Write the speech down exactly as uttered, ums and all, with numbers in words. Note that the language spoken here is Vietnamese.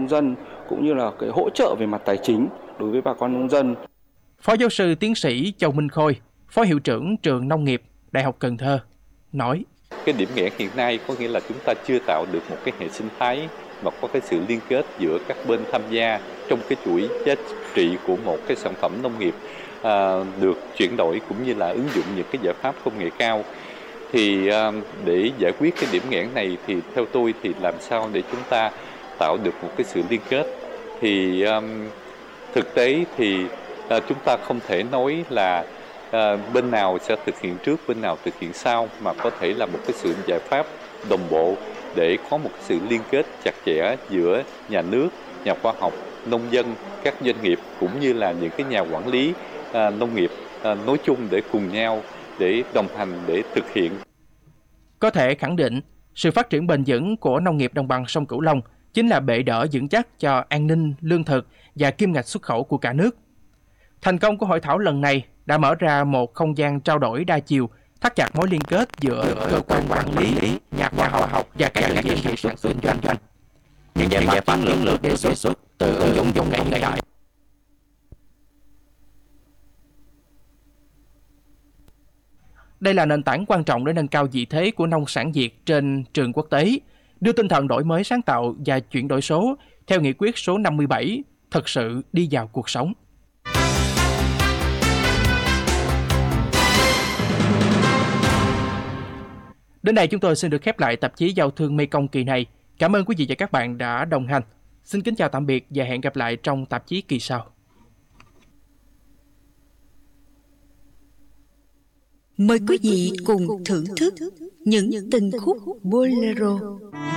nông dân cũng như là cái hỗ trợ về mặt tài chính đối với bà con nông dân. Phó giáo sư tiến sĩ Châu Minh Khôi, Phó Hiệu trưởng Trường Nông nghiệp Đại học Cần Thơ nói: Cái điểm nghẽn hiện nay có nghĩa là chúng ta chưa tạo được một cái hệ sinh thái mà có cái sự liên kết giữa các bên tham gia trong cái chuỗi giá trị của một cái sản phẩm nông nghiệp à, được chuyển đổi cũng như là ứng dụng những cái giải pháp công nghệ cao. Thì à, để giải quyết cái điểm nghẽn này thì theo tôi thì làm sao để chúng ta tạo được một cái sự liên kết. Thì à, thực tế thì à, chúng ta không thể nói là à, bên nào sẽ thực hiện trước, bên nào thực hiện sau, mà có thể là một cái sự giải pháp đồng bộ để có một sự liên kết chặt chẽ giữa nhà nước, nhà khoa học, nông dân, các doanh nghiệp cũng như là những cái nhà quản lý à, nông nghiệp à, nói chung để cùng nhau để đồng hành để thực hiện. Có thể khẳng định, sự phát triển bền vững của nông nghiệp đồng bằng sông Cửu Long chính là bệ đỡ vững chắc cho an ninh lương thực và kim ngạch xuất khẩu của cả nước. Thành công của hội thảo lần này đã mở ra một không gian trao đổi đa chiều, thắt chặt mối liên kết giữa cơ quan quản lý, nhà khoa học và các doanh nghiệp sản xuất kinh doanh. Những giải pháp lớn lược đề xuất từ ứng dụng công nghệ hiện đại. Đây là nền tảng quan trọng để nâng cao vị thế của nông sản Việt trên trường quốc tế, đưa tinh thần đổi mới sáng tạo và chuyển đổi số theo nghị quyết số năm mươi bảy thực sự đi vào cuộc sống. Đến đây chúng tôi xin được khép lại tạp chí Giao thương Mekong kỳ này. Cảm ơn quý vị và các bạn đã đồng hành. Xin kính chào tạm biệt và hẹn gặp lại trong tạp chí kỳ sau. Mời quý vị cùng thưởng thức những tình khúc bolero.